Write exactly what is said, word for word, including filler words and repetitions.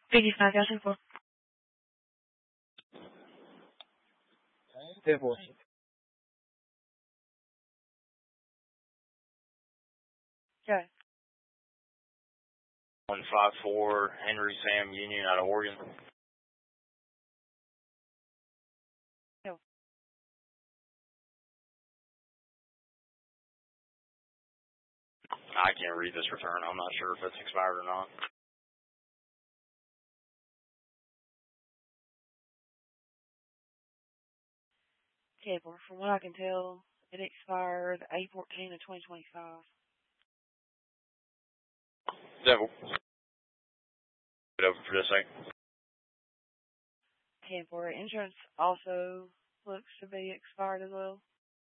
fifty-five thousand four. Table. Okay. one five four Henry Sam Union out of Oregon. No. I can't read this return. I'm not sure if it's expired or not. Okay, well, from what I can tell, it expired eight fourteen of twenty twenty-five. Devil. Get over for this second. Okay, for insurance also looks to be expired as well.